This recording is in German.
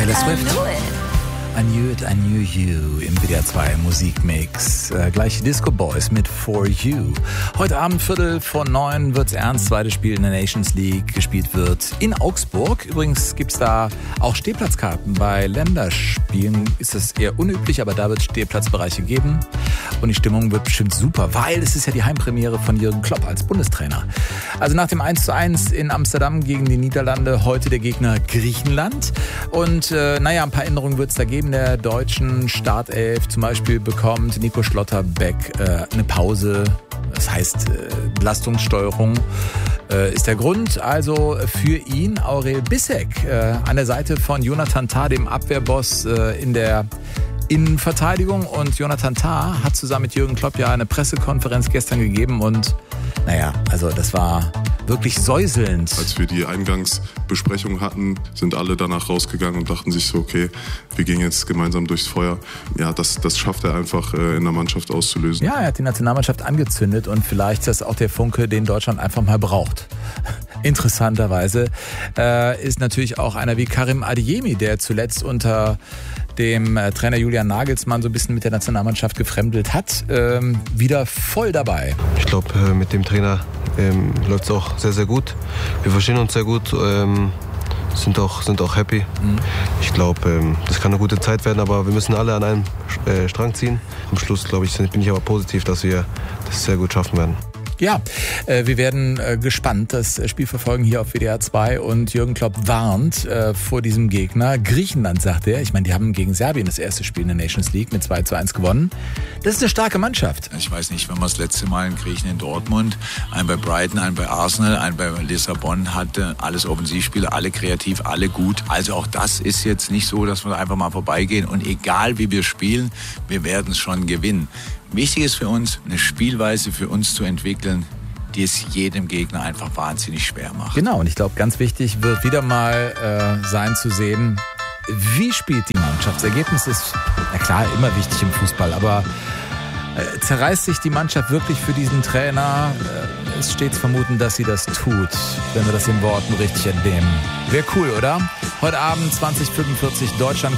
Taylor Swift. I knew you im WDR 2 Musikmix. Gleich Disco Boys mit For You. Heute Abend 8:45 wird's ernst. Zweites Spiel in der Nations League gespielt wird in Augsburg. Übrigens gibt's da auch Stehplatzkarten. Bei Länderspielen ist das eher unüblich, aber da wird es Stehplatzbereiche geben. Und die Stimmung wird bestimmt super, weil es ist ja die Heimpremiere von Jürgen Klopp als Bundestrainer. Also nach dem 1:1 in Amsterdam gegen die Niederlande, heute der Gegner Griechenland. Und ein paar Änderungen wird es da geben. Der deutschen Startelf zum Beispiel bekommt Nico Schlotterbeck eine Pause. Das heißt, Belastungssteuerung ist der Grund. Also für ihn Aurel Bissek an der Seite von Jonathan Tah, dem Abwehrboss in der Innenverteidigung. Und Jonathan Tah hat zusammen mit Jürgen Klopp ja eine Pressekonferenz gestern gegeben. Und also das war wirklich säuselnd. Als wir die Eingangsbesprechung hatten, sind alle danach rausgegangen und dachten sich so, okay, wir gehen jetzt gemeinsam durchs Feuer. Ja, das schafft er einfach in der Mannschaft auszulösen. Ja, er hat die Nationalmannschaft angezündet und vielleicht ist das auch der Funke, den Deutschland einfach mal braucht. Interessanterweise ist natürlich auch einer wie Karim Adeyemi, der zuletzt unter dem Trainer Julian Nagelsmann so ein bisschen mit der Nationalmannschaft gefremdelt hat, wieder voll dabei. Ich glaube, mit dem Trainer läuft es auch sehr, sehr gut. Wir verstehen uns sehr gut, sind auch happy. Ich glaube, das kann eine gute Zeit werden, aber wir müssen alle an einem Strang ziehen. Am Schluss, glaube ich, bin ich aber positiv, dass wir das sehr gut schaffen werden. Ja, wir werden gespannt das Spiel verfolgen hier auf WDR 2 und Jürgen Klopp warnt vor diesem Gegner. Griechenland, sagt er. Ich meine, die haben gegen Serbien das erste Spiel in der Nations League mit 2:1 gewonnen. Das ist eine starke Mannschaft. Ich weiß nicht, wenn man das letzte Mal einen Griechen in Dortmund, einen bei Brighton, einen bei Arsenal, einen bei Lissabon hatte, alles Offensivspieler, alle kreativ, alle gut. Also auch das ist jetzt nicht so, dass wir einfach mal vorbeigehen und egal wie wir spielen, wir werden es schon gewinnen. Wichtig ist für uns, eine Spielweise für uns zu entwickeln, die es jedem Gegner einfach wahnsinnig schwer macht. Genau, und ich glaube, ganz wichtig wird wieder mal sein zu sehen, wie spielt die Mannschaft. Das Ergebnis ist, na klar, immer wichtig im Fußball, aber zerreißt sich die Mannschaft wirklich für diesen Trainer? Es steht zu vermuten, dass sie das tut, wenn wir das in Worten richtig entnehmen. Wäre cool, oder? Heute Abend 20:45 Deutschland